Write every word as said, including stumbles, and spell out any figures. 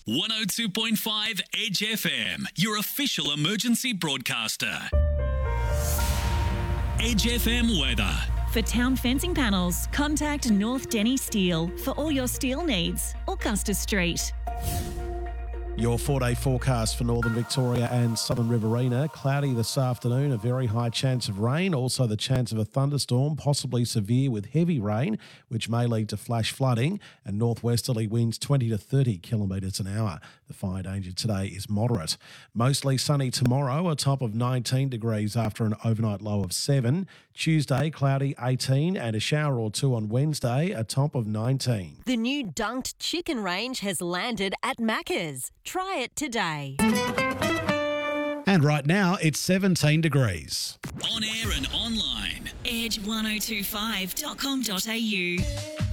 one oh two point five Edge F M, your official emergency broadcaster. Edge F M weather. For town fencing panels, contact North Denny Steel for all your steel needs, or Custer Street. Your four-day forecast for northern Victoria and southern Riverina. Cloudy this afternoon, a very high chance of rain. Also the chance of a thunderstorm, possibly severe with heavy rain, which may lead to flash flooding, and northwesterly winds twenty to thirty kilometres an hour. The fire danger today is moderate. Mostly sunny tomorrow, a top of nineteen degrees after an overnight low of seven. Tuesday, cloudy eighteen, and a shower or two on Wednesday, a top of nineteen. The new dunked chicken range has landed at Macca's. Try it today. And right now, it's seventeen degrees. On air and online. edge ten twenty-five dot com dot a u.